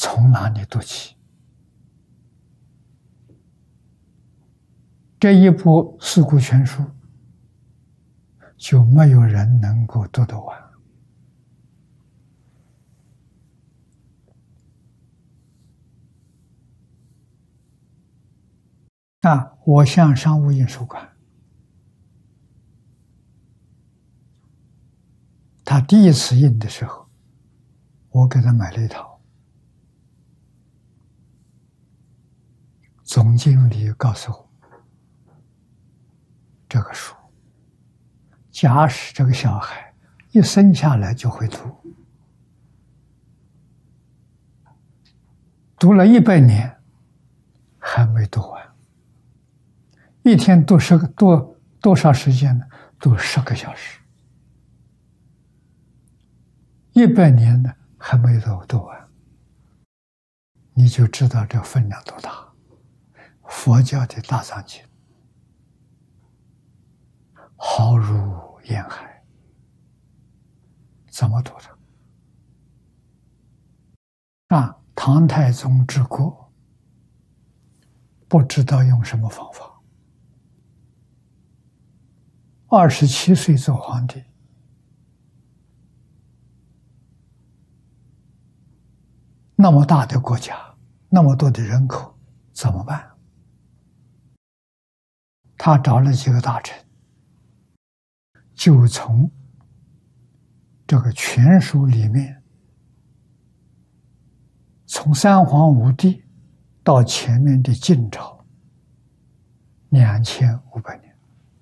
从哪里读起？这一部《四库全书》就没有人能够读得完。我向商务印书馆，他第一次印的时候，我给他买了一套。总经理告诉我，这个书，假使这个小孩一生下来就会读，读了100年还没读完。一天读多少时间呢？读10个小时。100年呢还没读完，你就知道这分量多大。佛教的大藏经浩如烟海，怎么读的？唐太宗治国，不知道用什么方法。27岁做皇帝，那么大的国家，那么多的人口，怎么办？他找了几个大臣，就从这个全书里面，从三皇五帝到前面的晋朝2500年，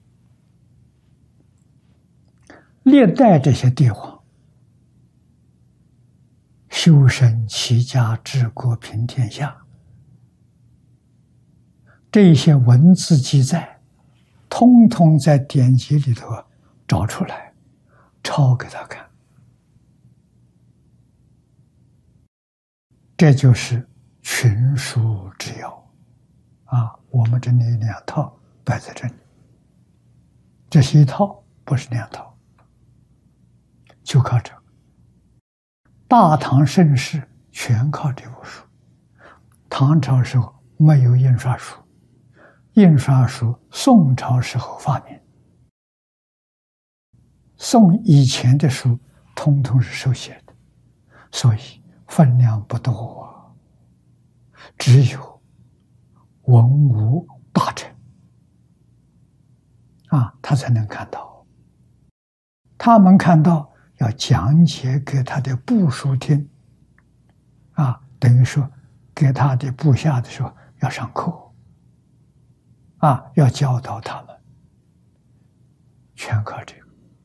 历代这些帝王修身齐家治国平天下，这些文字记载通通在典籍里头找出来，抄给他看。这就是群书之要我们这里2套摆在这里，这是一套，不是2套，就靠这个。大唐盛世全靠这部书。唐朝时候没有印刷术，印刷术宋朝时候发明。宋以前的书通通是手写的，所以分量不多只有文武大臣他才能看到。他们看到要讲解给他的部属听等于说给他的部下的时候要上课要教导他们，全靠这个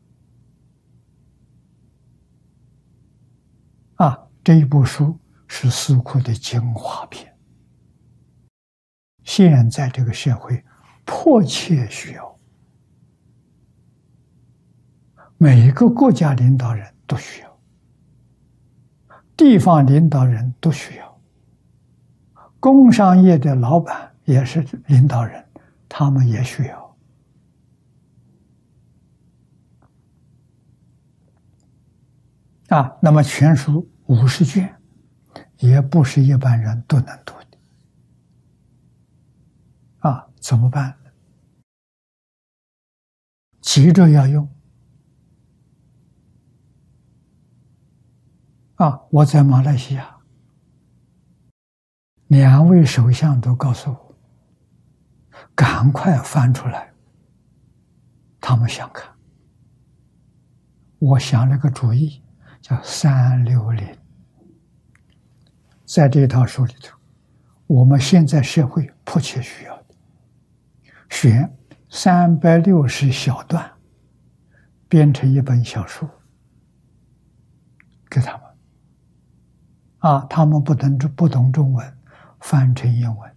这一部书是四库的精华篇，现在这个社会迫切需要，每一个国家领导人都需要，地方领导人都需要，工商业的老板也是领导人，他们也需要。那么全书50卷，也不是一般人都能读的。怎么办？急着要用。我在马来西亚，2位首相都告诉我，赶快翻出来，他们想看。我想了个主意，叫360。在这套书里头，我们现在社会迫切需要的，选360小段，编成一本小书给他们。他们不懂中文，翻成英文，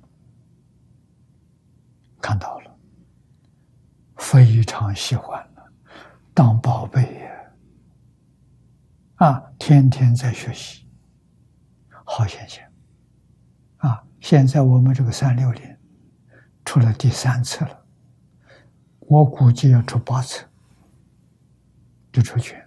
看到了，非常喜欢了，当宝贝天天在学习，好现象现在我们这个360出了第3册了，我估计要出8册，就出全。